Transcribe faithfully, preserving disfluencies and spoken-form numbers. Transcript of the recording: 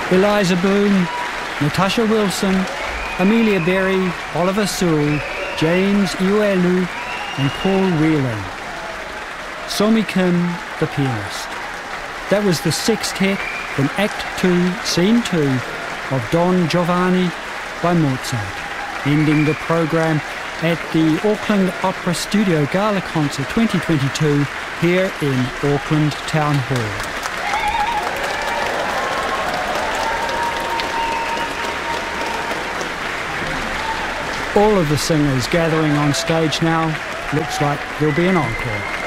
Eliza Boone, Natasha Wilson, Amelia Berry, Oliver Sewell, James Iwelu and Paul Whelan. Somi Kim, the pianist. That was the sextet from Act two, Scene two of Don Giovanni by Mozart, ending the program at the Auckland Opera Studio Gala Concert twenty twenty-two here in Auckland Town Hall. All of the singers gathering on stage now. Looks like there'll be an encore.